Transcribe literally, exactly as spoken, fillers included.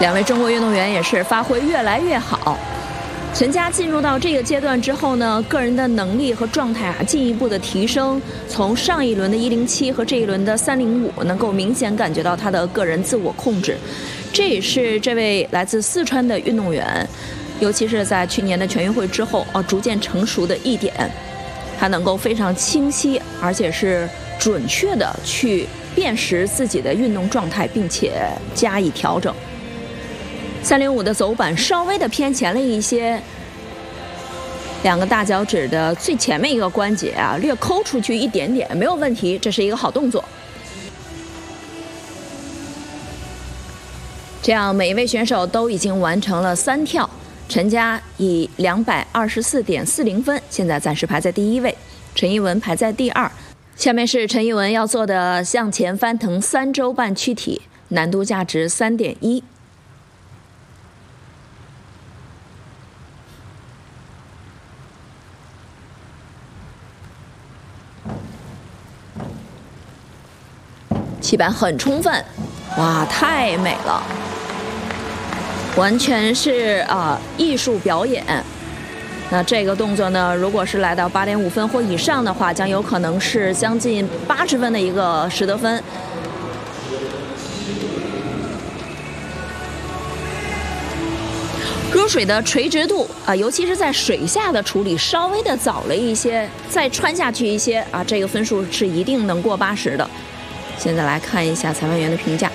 两位中国运动员也是发挥越来越好。陈佳进入到这个阶段之后呢，个人的能力和状态啊进一步的提升，从上一轮的一零七和这一轮的三零五，能够明显感觉到他的个人自我控制。这也是这位来自四川的运动员，尤其是在去年的全运会之后啊，逐渐成熟的一点，他能够非常清晰而且是准确的去辨识自己的运动状态，并且加以调整。三零五的走板稍微的偏前了一些，两个大脚趾的最前面一个关节啊，略抠出去一点点，没有问题，这是一个好动作。这样每一位选手都已经完成了三跳，陈佳以两百二十四点四零分，现在暂时排在第一位，陈艺文排在第二。下面是陈艺文要做的向前翻腾三周半躯体，难度价值三点一。起板很充分，哇，太美了，完全是啊、呃、艺术表演。那这个动作呢，如果是来到八点五分或以上的话，将有可能是将近八十分的一个实得分。入水的垂直度啊、呃，尤其是在水下的处理稍微的早了一些，再穿下去一些啊，这个分数是一定能过八十的。现在来看一下裁判员的评价。